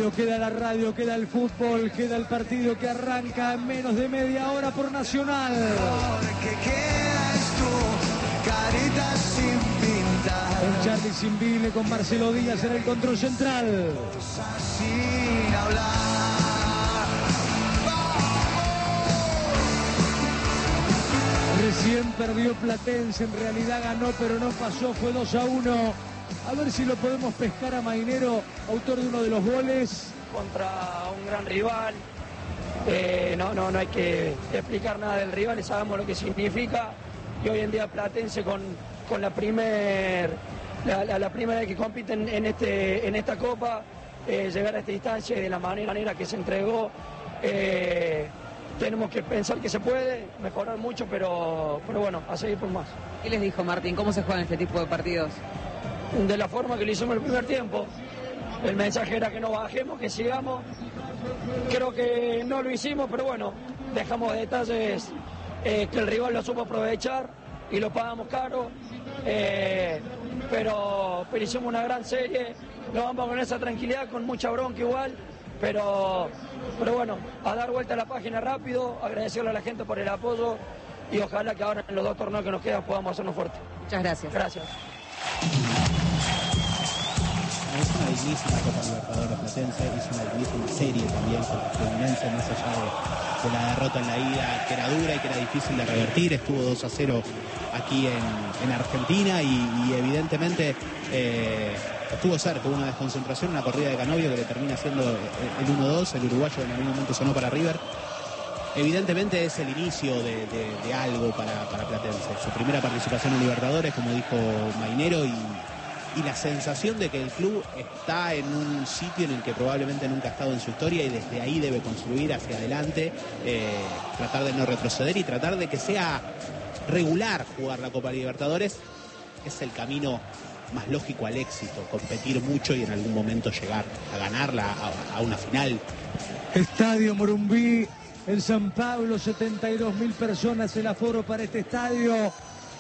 radio, queda la radio, queda el fútbol, queda el partido que arranca en menos de media hora por Nacional. Porque quedas tú, carita sin pintar. En Charlie Simbile con Marcelo Díaz en el control central. Sin hablar. Recién perdió Platense, en realidad ganó, pero no pasó, fue 2-1. A ver si lo podemos pescar a Mainero, autor de uno de los goles. Contra un gran rival, no hay que explicar nada del rival, sabemos lo que significa. Y hoy en día Platense con la primera vez que compiten en esta Copa, llegar a esta instancia y de la manera que se entregó, tenemos que pensar que se puede mejorar mucho, pero bueno, a seguir por más. ¿Qué les dijo Martín? ¿Cómo se juegan este tipo de partidos? De la forma que lo hicimos el primer tiempo. El mensaje era que no bajemos, que sigamos. Creo que no lo hicimos, pero bueno, dejamos detalles que el rival lo supo aprovechar y lo pagamos caro. Pero hicimos una gran serie, nos vamos con esa tranquilidad, con mucha bronca igual, pero bueno, a dar vuelta a la página rápido, agradecerle a la gente por el apoyo y ojalá que ahora en los 2 torneos que nos quedan podamos hacernos fuertes. Muchas gracias. Gracias. Es una dignísima Copa Libertadores Platense, es una dignísima serie también con la Fluminense, más allá de la derrota en la ida, que era dura y que era difícil de revertir. Estuvo 2-0 aquí en Argentina y evidentemente estuvo cerca, hubo una desconcentración, una corrida de Canovio que le termina siendo el 1-2, el uruguayo en algún momento sonó para River. Evidentemente es el inicio de algo para Platense, su primera participación en Libertadores, como dijo Mainero, y la sensación de que el club está en un sitio en el que probablemente nunca ha estado en su historia y desde ahí debe construir hacia adelante, tratar de no retroceder y tratar de que sea regular jugar la Copa Libertadores. Es el camino más lógico al éxito, competir mucho y en algún momento llegar a ganarla, a una final. Estadio Morumbí en San Pablo, 72.000 personas el aforo para este estadio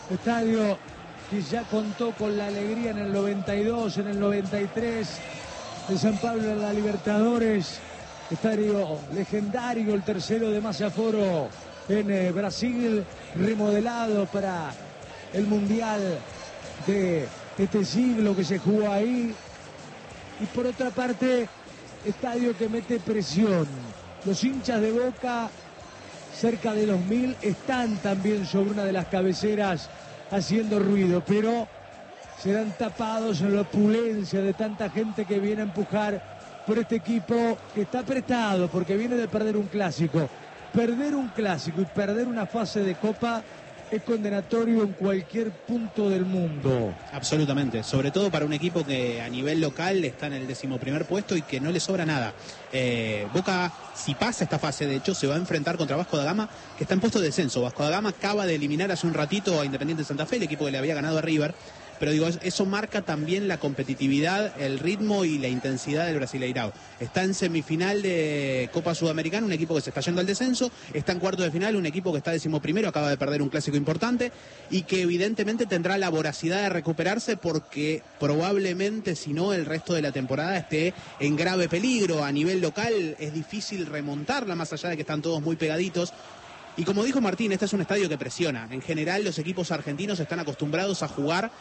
que ya contó con la alegría en el 92, en el 93, de San Pablo en la Libertadores, estadio legendario, el tercero de más aforo en Brasil, remodelado para el Mundial de este siglo que se jugó ahí. Y por otra parte, estadio que mete presión. Los hinchas de Boca, cerca de los 1000, están también sobre una de las cabeceras haciendo ruido, pero serán tapados en la opulencia de tanta gente que viene a empujar por este equipo que está apretado porque viene de perder un clásico. Perder un clásico y perder una fase de Copa es condenatorio en cualquier punto del mundo. Absolutamente, sobre todo para un equipo que a nivel local está en el 11º puesto y que no le sobra nada. Boca, si pasa esta fase, de hecho, se va a enfrentar contra Vasco da Gama, que está en puesto de descenso. Vasco da Gama acaba de eliminar hace un ratito a Independiente Santa Fe, el equipo que le había ganado a River. Pero digo, eso marca también la competitividad, el ritmo y la intensidad del Brasileirao. Está en semifinal de Copa Sudamericana, un equipo que se está yendo al descenso. Está en cuarto de final, un equipo que está 11º, acaba de perder un clásico importante y que evidentemente tendrá la voracidad de recuperarse porque probablemente, si no, el resto de la temporada esté en grave peligro. A nivel local es difícil remontarla, más allá de que están todos muy pegaditos. Y como dijo Martín, este es un estadio que presiona. En general, los equipos argentinos están acostumbrados a jugar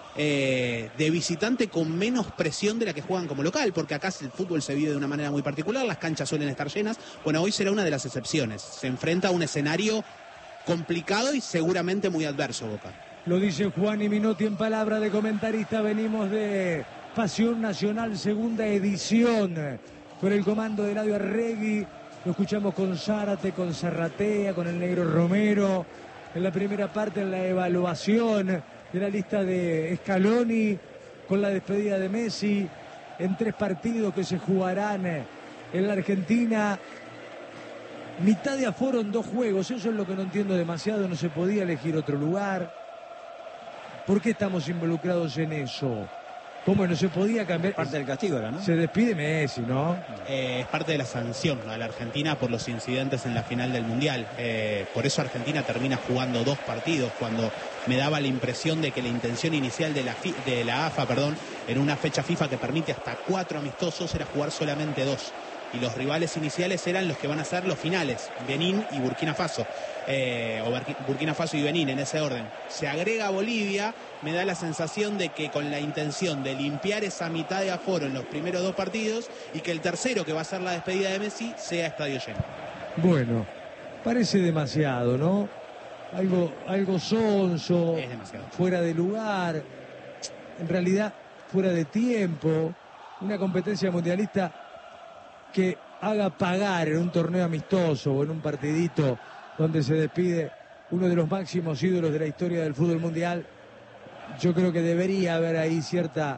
de visitante con menos presión de la que juegan como local, porque acá el fútbol se vive de una manera muy particular, las canchas suelen estar llenas. Bueno, hoy será una de las excepciones. Se enfrenta a un escenario complicado y seguramente muy adverso, Boca. Lo dice Juan y Minotti en palabra de comentarista. Venimos de Pasión Nacional, segunda edición, con el comando de Eladio Arregui. Lo escuchamos con Zárate, con Zarratea, con el Negro Romero. En la primera parte, en la evaluación de la lista de Scaloni, con la despedida de Messi, en 3 partidos que se jugarán en la Argentina. Mitad de aforo en 2 juegos, eso es lo que no entiendo demasiado, no se podía elegir otro lugar. ¿Por qué estamos involucrados en eso? ¿Cómo no se podía cambiar? Parte del castigo era, ¿no? Se despide Messi, ¿no? Es parte de la sanción a la Argentina por los incidentes en la final del Mundial. Por eso Argentina termina jugando 2 partidos, cuando me daba la impresión de que la intención inicial de la AFA, en una fecha FIFA que permite hasta 4 amistosos, era jugar solamente 2. Y los rivales iniciales eran los que van a ser los finales, Benín y Burkina Faso. Burkina Faso y Benín, en ese orden. Se agrega Bolivia, me da la sensación de que con la intención de limpiar esa mitad de aforo en los primeros 2 partidos, y que el tercero, que va a ser la despedida de Messi, sea estadio lleno. Bueno, parece demasiado, ¿no? Algo sonso, Es demasiado. fuera de lugar, en realidad fuera de tiempo, una competencia mundialista que haga pagar en un torneo amistoso o en un partidito donde se despide uno de los máximos ídolos de la historia del fútbol mundial. Yo creo que debería haber ahí cierta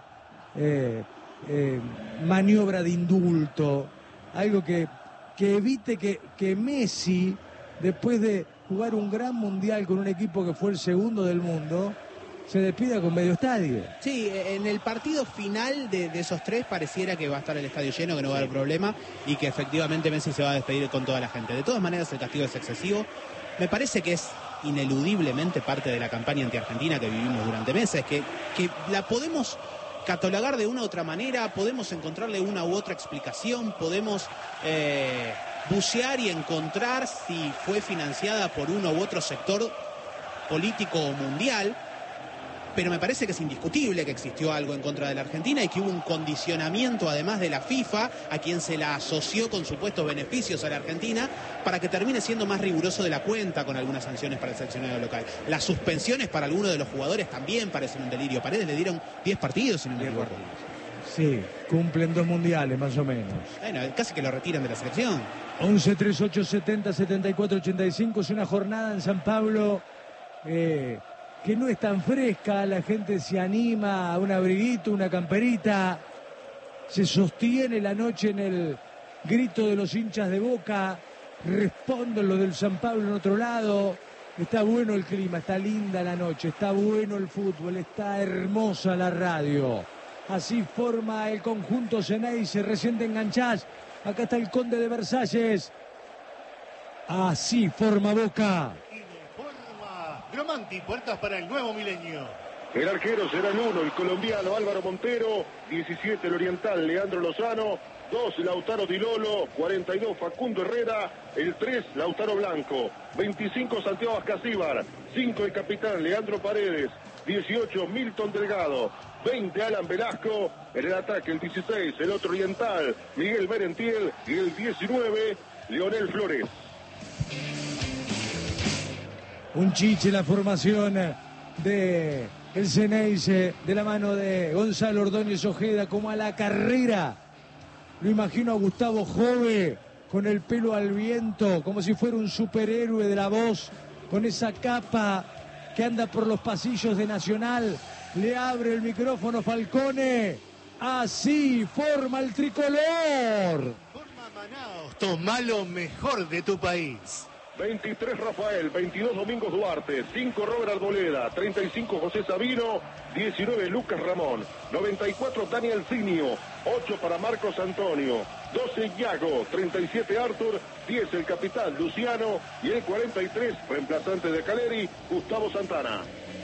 maniobra de indulto, algo que evite que Messi, después de jugar un gran mundial con un equipo que fue el segundo del mundo, se despida con medio estadio. Sí, en el partido final de esos 3 pareciera que va a estar el estadio lleno, que no va a haber problema, y que efectivamente Messi se va a despedir con toda la gente. De todas maneras, el castigo es excesivo. Me parece que es ineludiblemente parte de la campaña anti-argentina que vivimos durante meses, que la podemos catalogar de una u otra manera, podemos encontrarle una u otra explicación, podemos bucear y encontrar si fue financiada por uno u otro sector político o mundial, pero me parece que es indiscutible que existió algo en contra de la Argentina y que hubo un condicionamiento, además de la FIFA, a quien se la asoció con supuestos beneficios a la Argentina, para que termine siendo más riguroso de la cuenta con algunas sanciones para el seleccionado local. Las suspensiones para algunos de los jugadores también parecen un delirio. Paredes le dieron 10 partidos, si no me equivoco. Sí, cumplen 2 mundiales más o menos. Bueno, casi que lo retiran de la selección. 11 38 70 74 85, es una jornada en San Pablo que no es tan fresca, la gente se anima a un abriguito, una camperita, se sostiene la noche en el grito de los hinchas de Boca, responden los del San Pablo en otro lado. Está bueno el clima, está linda la noche, está bueno el fútbol, está hermosa la radio. Así forma el conjunto Ceneice, recién te enganchás. Acá está el Conde de Versalles. Así forma Boca. Gromanti, puertas para el nuevo milenio. El arquero será el 1, el colombiano Álvaro Montero. 17, el oriental Leandro Lozano. 2, Lautaro Di Lolo. 42, Facundo Herrera. El 3, Lautaro Blanco. 25, Santiago Ascasíbar. 5, el capitán Leandro Paredes. 18, Milton Delgado. 20, Alan Velasco. En el ataque, el 16, el otro oriental Miguel Merentiel. Y el 19, Leonel Flores. Un chiche la formación de el Ceneice, de la mano de Gonzalo Ordóñez Ojeda, como a la carrera. Lo imagino a Gustavo Jove con el pelo al viento, como si fuera un superhéroe de la voz, con esa capa que anda por los pasillos de Nacional. Le abre el micrófono Falcone. Así forma el tricolor. Forma Manaos, toma lo mejor de tu país. 23 Rafael, 22 Domingos Duarte, 5 Robert Arboleda, 35 José Sabino, 19 Lucas Ramón, 94 Daniel Zinio, 8 para Marcos Antonio, 12 Iago, 37 Arthur, 10 el capitán Luciano y el 43, reemplazante de Caleri, Gustavo Santana.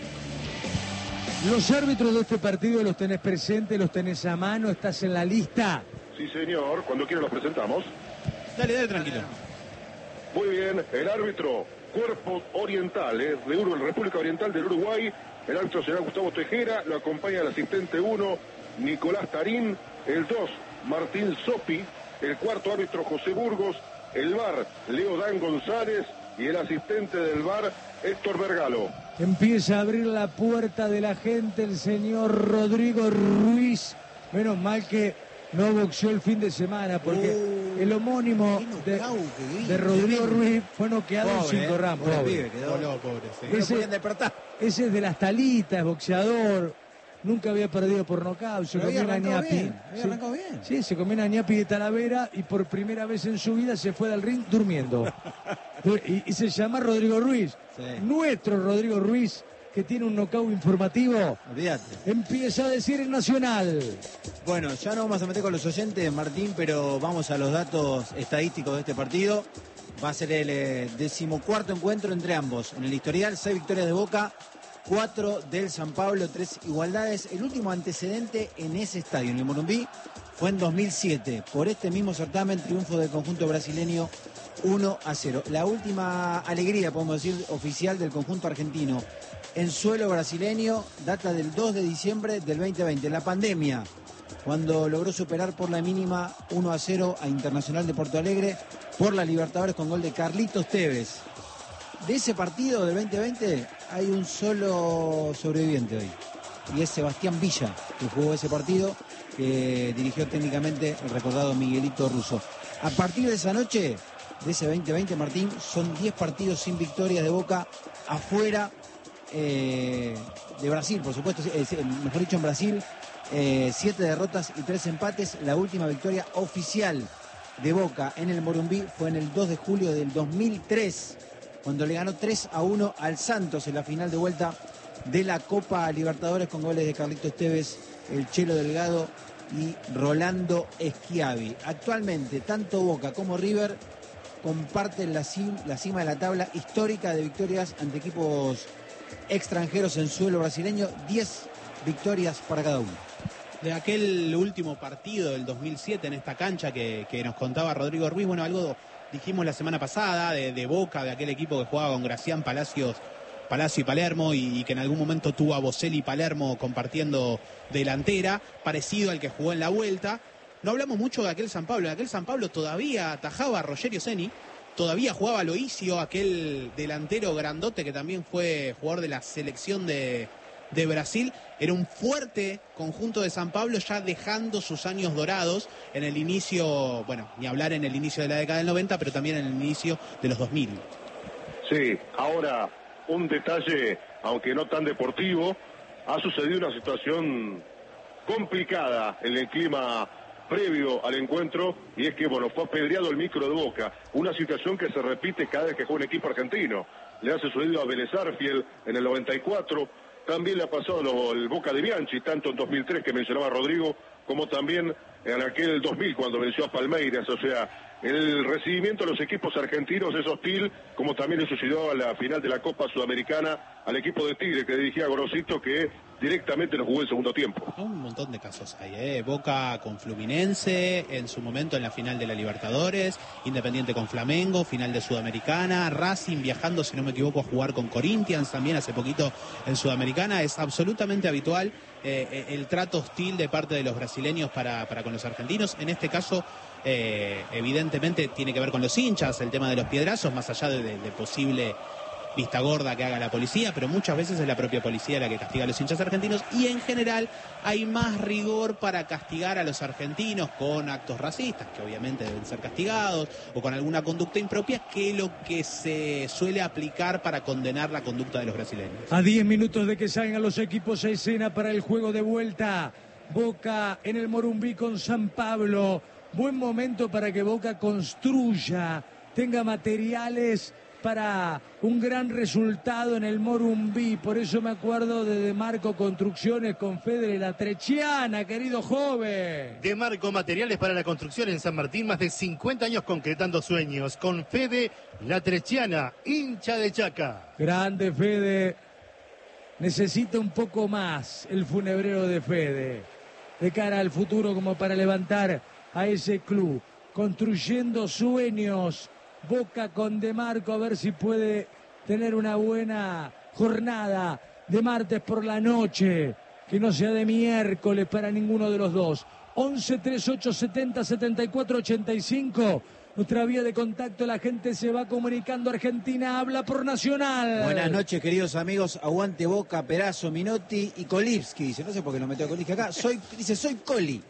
Los árbitros de este partido los tenés presentes, los tenés a mano, estás en la lista. Sí señor, cuando quiera los presentamos. Dale, tranquilo. Muy bien, el árbitro, Cuerpo Oriental, de República Oriental del Uruguay. El árbitro será Gustavo Tejera, lo acompaña el asistente 1, Nicolás Tarín, el 2, Martín Sopi, el cuarto árbitro José Burgos, el VAR, Leo Dan González y el asistente del VAR, Héctor Vergalo. Empieza a abrir la puerta de la gente el señor Rodrigo Ruiz. Menos mal que no boxeó el fin de semana, porque el homónimo de Rodrigo Ruiz fue noqueado en 5 rounds. Pobre, Ese es de las talitas, boxeador. Nunca había perdido por nocaut. Se comió una ñapi. Sí, se comió una ñapi de Talavera y por primera vez en su vida se fue del ring durmiendo. Y se llama Rodrigo Ruiz. Sí. Nuestro Rodrigo Ruiz, que tiene un knockout informativo. Olvídate. Empieza a decir el Nacional. Bueno, ya no vamos a meter con los oyentes, Martín, pero vamos a los datos estadísticos de este partido. Va a ser el 14º encuentro entre ambos. En el historial, 6 victorias de Boca, 4 del San Pablo, 3 igualdades. El último antecedente en ese estadio, en el Morumbi, fue en 2007. Por este mismo certamen, triunfo del conjunto brasileño 1-0. La última alegría, podemos decir, oficial del conjunto argentino en suelo brasileño data del 2 de diciembre del 2020, la pandemia, cuando logró superar por la mínima 1-0 a Internacional de Porto Alegre por la Libertadores con gol de Carlitos Tevez. De ese partido del 2020 hay un solo sobreviviente hoy, y es Sebastián Villa, que jugó ese partido, que dirigió técnicamente el recordado Miguelito Russo. A partir de esa noche, de ese 2020, Martín, son 10 partidos sin victorias de Boca afuera de Brasil, por supuesto, mejor dicho en Brasil, 7 derrotas y 3 empates. La última victoria oficial de Boca en el Morumbi fue en el 2 de julio del 2003, cuando le ganó 3-1 al Santos en la final de vuelta de la Copa Libertadores con goles de Carlitos Tevez, el Chelo Delgado y Rolando Schiavi. Actualmente, tanto Boca como River comparten la cima de la tabla histórica de victorias ante equipos extranjeros en suelo brasileño, 10 victorias para cada uno. De aquel último partido del 2007 en esta cancha que nos contaba Rodrigo Ruiz, bueno, algo dijimos la semana pasada de Boca, de aquel equipo que jugaba con Gracián, Palacio y Palermo, y que en algún momento tuvo a Boselli y Palermo compartiendo delantera, parecido al que jugó en la vuelta. No hablamos mucho de aquel San Pablo. En aquel San Pablo todavía atajaba a Rogerio Ceni, todavía jugaba Aloisio, aquel delantero grandote que también fue jugador de la selección de Brasil. Era un fuerte conjunto de San Pablo, ya dejando sus años dorados en el inicio, bueno, ni hablar en el inicio de la década del 90, pero también en el inicio de los 2000. Sí, ahora un detalle, aunque no tan deportivo, ha sucedido una situación complicada en el clima previo al encuentro, y es que, bueno, fue apedreado el micro de Boca, una situación que se repite cada vez que juega un equipo argentino. Le ha sucedido a Vélez Arfiel en el 94, también le ha pasado el Boca de Bianchi, tanto en 2003 que mencionaba Rodrigo, como también en aquel 2000 cuando venció a Palmeiras. O sea, el recibimiento de los equipos argentinos es hostil, como también le sucedió a la final de la Copa Sudamericana al equipo de Tigre que dirigía Gorosito, que directamente lo jugó en segundo tiempo. Un montón de casos hay, Boca con Fluminense, en su momento en la final de la Libertadores, Independiente con Flamengo, final de Sudamericana, Racing viajando, si no me equivoco, a jugar con Corinthians también hace poquito en Sudamericana. Es absolutamente habitual el trato hostil de parte de los brasileños para con los argentinos. En este caso, evidentemente tiene que ver con los hinchas, el tema de los piedrazos, más allá de posible vista gorda que haga la policía, pero muchas veces es la propia policía la que castiga a los hinchas argentinos, y en general hay más rigor para castigar a los argentinos con actos racistas, que obviamente deben ser castigados, o con alguna conducta impropia, que lo que se suele aplicar para condenar la conducta de los brasileños. A 10 minutos de que salgan los equipos a escena para el juego de vuelta, Boca en el Morumbi con San Pablo. Buen momento para que Boca construya, tenga materiales para un gran resultado en el Morumbi. Por eso me acuerdo de Demarco Construcciones con Fede La Trechiana, querido joven. Demarco Materiales para la Construcción en San Martín, más de 50 años concretando sueños. Con Fede La Trechiana, hincha de Chaca. Grande Fede. Necesita un poco más el funebrero de Fede, de cara al futuro, como para levantar a ese club. Construyendo sueños. Boca con Demarco, a ver si puede tener una buena jornada de martes por la noche, que no sea de miércoles para ninguno de los dos. 11 38 70 74 85, nuestra vía de contacto. La gente se va comunicando. Argentina habla por Nacional. Buenas noches, queridos amigos. Aguante Boca, Perazo, Minotti y Kolivsky. Dice, no sé por qué lo metió a Kolivsky acá. Soy Coli.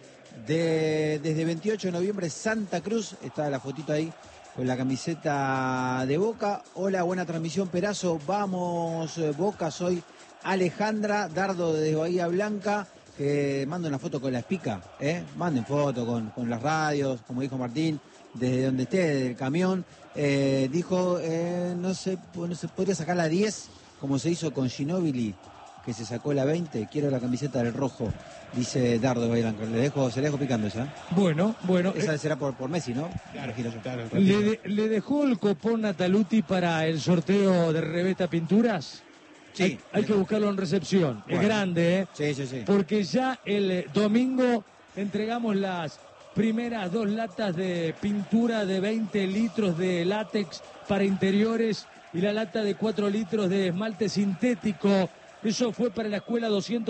Desde 28 de noviembre, Santa Cruz. Está la fotito ahí con la camiseta de Boca. Hola, buena transmisión, Perazo. Vamos, Boca. Soy Alejandra Dardo desde Bahía Blanca. Mando una foto con la espica, manden foto con las radios, como dijo Martín, desde donde esté, desde el camión. Dijo, no se podría sacar la 10 como se hizo con Ginóbili, que se sacó la 20, quiero la camiseta del rojo, dice Dardo Bailanco. Se le dejo picando esa. Bueno. Esa será por Messi, ¿no? Claro. ¿Le dejó el copón Nataluti para el sorteo de Revesta Pinturas? Sí. Hay que buscarlo en recepción. Bueno. Es grande, ¿eh? Sí. Porque ya el domingo entregamos las primeras 2 latas de pintura de 20 litros de látex para interiores y la lata de 4 litros de esmalte sintético. Eso fue para la escuela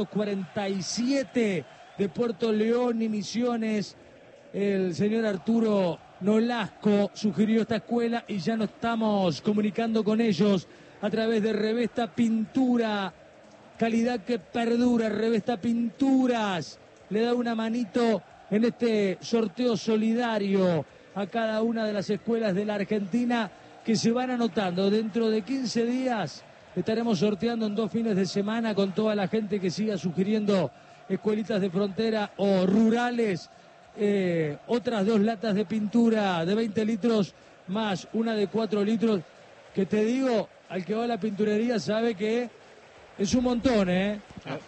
247 de Puerto León y Misiones. El señor Arturo Nolasco sugirió esta escuela y ya nos estamos comunicando con ellos a través de Revesta Pintura. Calidad que perdura, Revesta Pinturas. Le da una manito en este sorteo solidario a cada una de las escuelas de la Argentina que se van anotando. Dentro de 15 días estaremos sorteando en 2 fines de semana con toda la gente que siga sugiriendo escuelitas de frontera o rurales. Otras 2 latas de pintura de 20 litros más una de 4 litros. Que te digo, al que va a la pinturería sabe que es un montón, ¿eh?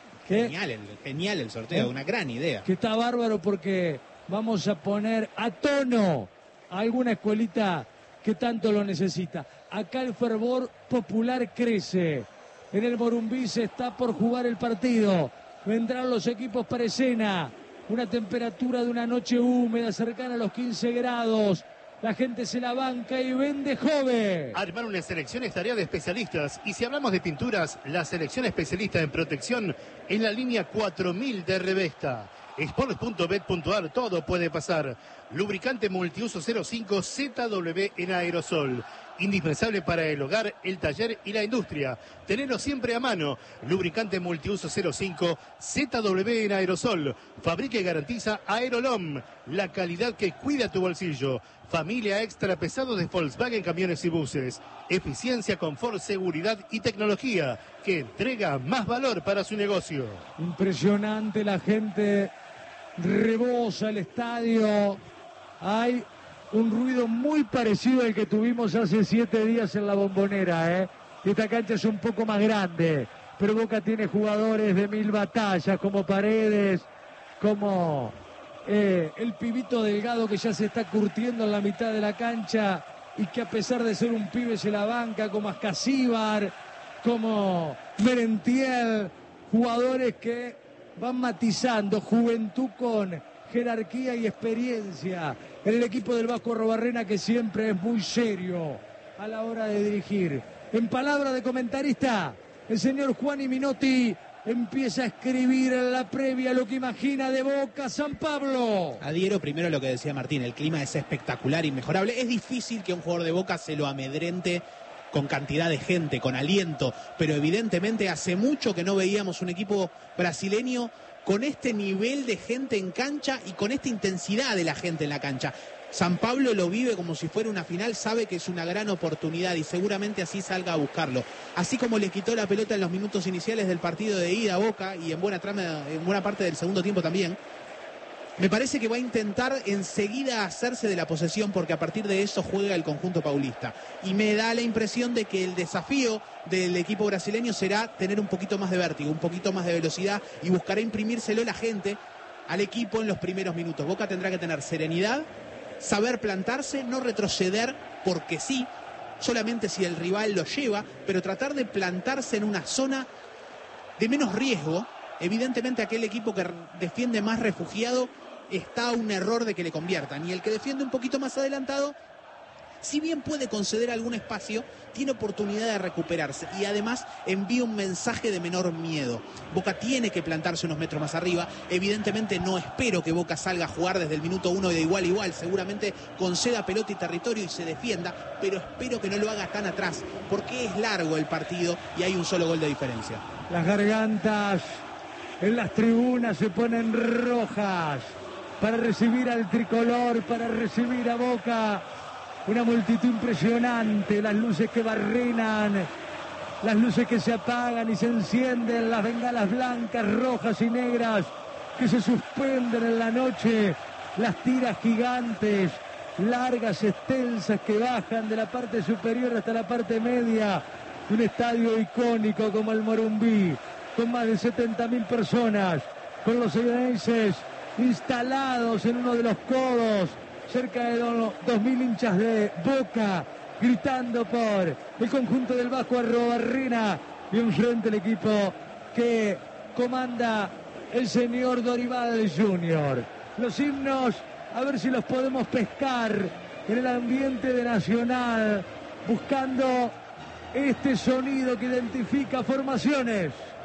Genial el sorteo, una gran idea. Que está bárbaro porque vamos a poner a tono a alguna escuelita que tanto lo necesita. Acá el fervor popular crece. En el Morumbí se está por jugar el partido. Vendrán los equipos para escena. Una temperatura de una noche húmeda cercana a los 15 grados. La gente se la banca y vende joven. Armar una selección es tarea de especialistas. Y si hablamos de pinturas, la selección especialista en protección es la línea 4000 de Revesta. Sports.bet.ar, todo puede pasar. Lubricante multiuso 05 ZW en aerosol. Indispensable para el hogar, el taller y la industria. Tenerlo siempre a mano. Lubricante multiuso 05 ZW en aerosol. Fabrica y garantiza Aerolom. La calidad que cuida tu bolsillo. Familia extra pesado de Volkswagen Camiones y Buses. Eficiencia, confort, seguridad y tecnología que entrega más valor para su negocio. Impresionante, la gente rebosa el estadio. Hay un ruido muy parecido al que tuvimos hace 7 días en la Bombonera, ¿eh? Esta cancha es un poco más grande, pero Boca tiene jugadores de 1000 batallas, como Paredes, como el pibito Delgado que ya se está curtiendo en la mitad de la cancha y que a pesar de ser un pibe se la banca, como Ascasíbar, como Merentiel, jugadores que van matizando juventud con jerarquía y experiencia en el equipo del Vasco Arrobarrena, que siempre es muy serio a la hora de dirigir. En palabra de comentarista, el señor Juan Minotti empieza a escribir en la previa lo que imagina de Boca San Pablo. Adhiero primero a lo que decía Martín, el clima es espectacular, inmejorable. Es difícil que un jugador de Boca se lo amedrente con cantidad de gente, con aliento, pero evidentemente hace mucho que no veíamos un equipo brasileño con este nivel de gente en cancha y con esta intensidad de la gente en la cancha. San Pablo lo vive como si fuera una final, sabe que es una gran oportunidad y seguramente así salga a buscarlo. Así como le quitó la pelota en los minutos iniciales del partido de ida a Boca y en buena parte del segundo tiempo también, me parece que va a intentar enseguida hacerse de la posesión porque a partir de eso juega el conjunto paulista. Y me da la impresión de que el desafío del equipo brasileño será tener un poquito más de vértigo, un poquito más de velocidad y buscará imprimírselo la gente al equipo en los primeros minutos. Boca tendrá que tener serenidad, saber plantarse, no retroceder porque sí, solamente si el rival lo lleva, pero tratar de plantarse en una zona de menos riesgo. Evidentemente aquel equipo que defiende más refugiado está a un error de que le conviertan, y el que defiende un poquito más adelantado, si bien puede conceder algún espacio, tiene oportunidad de recuperarse y además envía un mensaje de menor miedo. Boca tiene que plantarse unos metros más arriba. Evidentemente no espero que Boca salga a jugar desde el minuto 1 de igual a igual, seguramente conceda pelota y territorio y se defienda, pero espero que no lo haga tan atrás porque es largo el partido y hay un solo gol de diferencia. Las gargantas en las tribunas se ponen rojas para recibir al tricolor, para recibir a Boca. Una multitud impresionante, las luces que barrenan, las luces que se apagan y se encienden, las bengalas blancas, rojas y negras que se suspenden en la noche, las tiras gigantes, largas, extensas, que bajan de la parte superior hasta la parte media un estadio icónico como el Morumbí, con más de 70.000 personas, con los evidenses instalados en uno de los codos, cerca de 2.000 hinchas de Boca, gritando por el conjunto del Vasco Arrobarrena, y enfrente el equipo que comanda el señor Dorival Junior. Los himnos, a ver si los podemos pescar en el ambiente de Nacional, buscando este sonido que identifica formaciones.